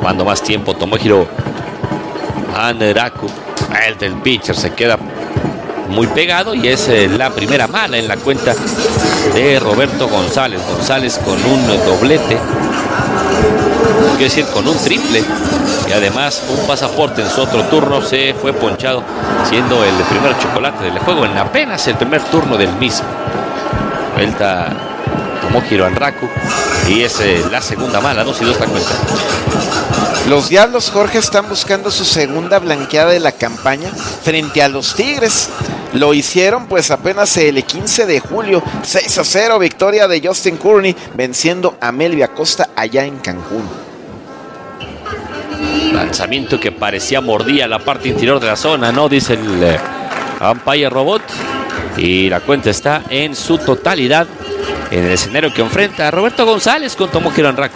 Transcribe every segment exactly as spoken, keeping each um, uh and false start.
tomando más tiempo Tomohiro Anraku. El del pitcher se queda muy pegado y es eh, la primera mala en la cuenta de Roberto González. González con un doblete, quiero decir con un triple, y además un pasaporte en su otro turno. Se fue ponchado, siendo el primer chocolate del juego en apenas el primer turno del mismo. Vuelta Tomohiro Anraku y es eh, la segunda mala, dos y dos la cuenta. Los Diablos, Jorge, están buscando su segunda blanqueada de la campaña frente a los Tigres. Lo hicieron pues apenas el quince de julio, seis a cero, victoria de Justin Courtney venciendo a Melvia Acosta allá en Cancún. Lanzamiento que parecía mordía la parte interior de la zona, ¿no? Dice el eh, umpire robot. Y la cuenta está en su totalidad en el escenario que enfrenta a Roberto González con Tomohiro Anraku.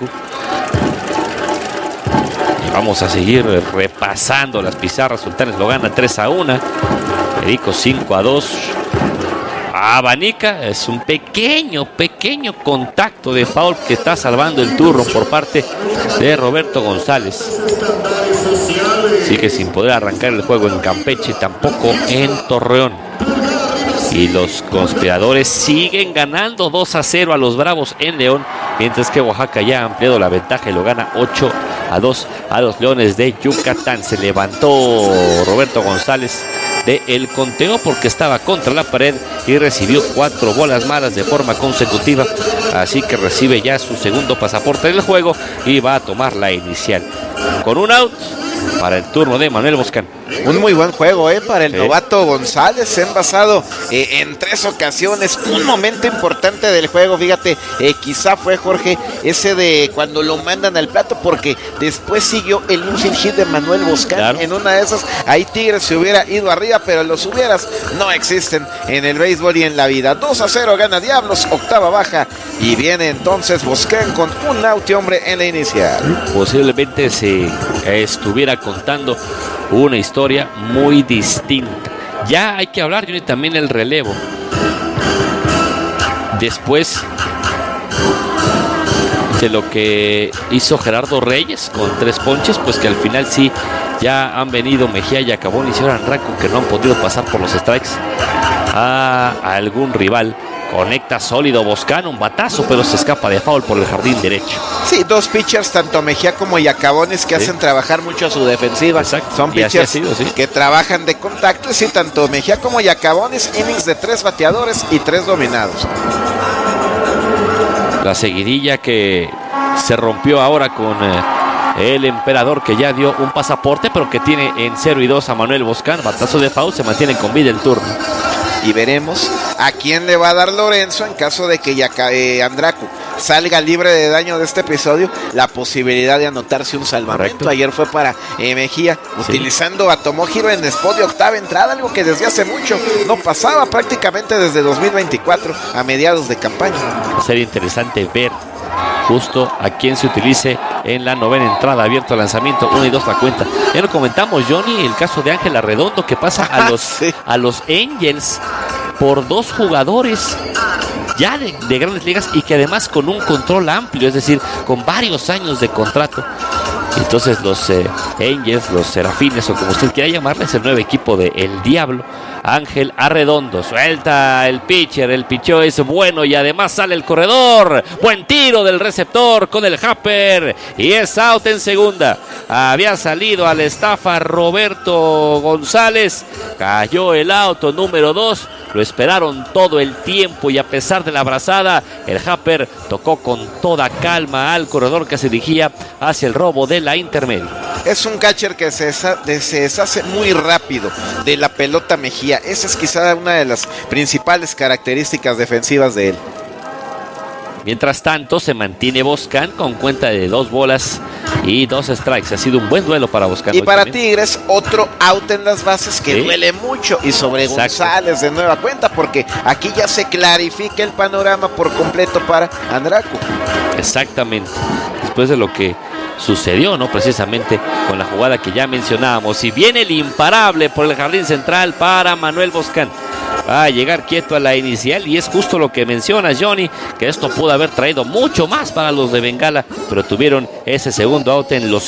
Y vamos a seguir repasando las pizarras. Sultanes lo gana tres a uno. Perico cinco a dos. Abanica, es un pequeño, pequeño contacto de foul que está salvando el turno por parte de Roberto González. Sigue sin poder arrancar el juego en Campeche, tampoco en Torreón. Y los conspiradores siguen ganando dos a cero a los Bravos en León, mientras que Oaxaca ya ha ampliado la ventaja y lo gana ocho a dos a los Leones de Yucatán. Se levantó Roberto González del conteo porque estaba contra la pared y recibió cuatro bolas malas de forma consecutiva, así que recibe ya su segundo pasaporte del juego y va a tomar la inicial con un out para el turno de Manuel Boscán. Un muy buen juego eh, para el sí. novato González, se ha envasado eh, en tres ocasiones, un momento importante del juego, fíjate, eh, quizá fue, Jorge, ese de cuando lo mandan al plato, porque después siguió el infield hit de Manuel Boscán, claro. En una de esas, ahí Tigres se hubiera ido arriba, pero los hubieras no existen en el béisbol y en la vida. Dos a cero gana Diablos, octava baja, y viene entonces Boscán con un out, hombre, en la inicial. Posiblemente se estuviera contando una historia muy distinta. Ya hay que hablar, Johnny, también el relevo. Después de lo que hizo Gerardo Reyes con tres ponches, pues que al final sí ya han venido Mejía y Acabón y señor Anraku, que no han podido pasar por los strikes a, a algún rival. Conecta sólido Boscán, un batazo, pero se escapa de foul por el jardín derecho. Sí, dos pitchers, tanto Mejía como Yacabones, que sí hacen trabajar mucho a su defensiva. Exacto. Son Y pitchers sido, sí. que trabajan de contacto. Sí, tanto Mejía como Yacabones, innings de tres bateadores y tres dominados. La seguidilla que se rompió ahora con eh, el emperador, que ya dio un pasaporte, pero que tiene en cero y dos a Manuel Boscán. Batazo de foul, se mantiene con vida el turno. Y veremos a quién le va a dar Lorenzo en caso de que Yaca, eh, Andraku salga libre de daño de este episodio, la posibilidad de anotarse un salvamento. Correcto. Ayer fue para eh, Mejía, sí, utilizando a Tomohiro en spot de octava entrada, algo que desde hace mucho no pasaba, prácticamente desde dos mil veinticuatro a mediados de campaña. Sería interesante ver justo a quién se utilice en la novena entrada, abierto al lanzamiento, uno y dos la cuenta. Ya lo comentamos, Johnny, el caso de Ángel Arredondo, que pasa a los, sí. a los Angels por dos jugadores ya de, de grandes ligas, y que además con un control amplio, es decir, con varios años de contrato. Entonces los eh, Angels, los Serafines, o como usted quiera llamarles, el nuevo equipo de El Diablo. Ángel Arredondo suelta el pitcher, el picheo es bueno y además sale el corredor. Buen tiro del receptor con el hopper y es out en segunda. Había salido a la estafa Roberto González, cayó el auto número dos. Lo esperaron todo el tiempo y a pesar de la abrazada, el hopper tocó con toda calma al corredor que se dirigía hacia el robo de la intermedia. Es un catcher que se, desha- se deshace muy rápido de la pelota Mejía. Esa es quizá una de las principales características defensivas de él. Mientras tanto, se mantiene Boscán con cuenta de dos bolas y dos strikes. Ha sido un buen duelo para Boscán. Y para también Tigres, otro out en las bases que ¿sí? duele mucho. Y sobre Exacto. González de nueva cuenta, porque aquí ya se clarifica el panorama por completo para Andraku. Exactamente. Después de lo que sucedió, ¿no? Precisamente con la jugada que ya mencionábamos. Y viene el imparable por el jardín central para Manuel Boscán. Va a llegar quieto a la inicial y es justo lo que menciona Johnny, que esto pudo haber traído mucho más para los de Bengala, pero tuvieron ese segundo out en los